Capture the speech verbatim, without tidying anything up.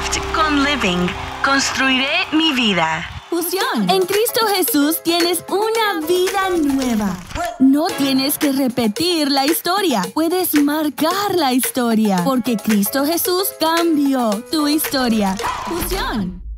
Gift con Living. Construiré mi vida. Fusión. En Cristo Jesús tienes una vida nueva. No tienes que repetir la historia. Puedes marcar la historia. Porque Cristo Jesús cambió tu historia. Fusión.